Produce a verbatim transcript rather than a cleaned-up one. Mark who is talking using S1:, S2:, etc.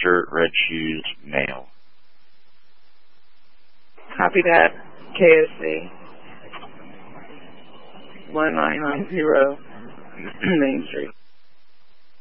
S1: shirt, red shoes, male.
S2: Copy that. K S C. one nine nine zero Main Street.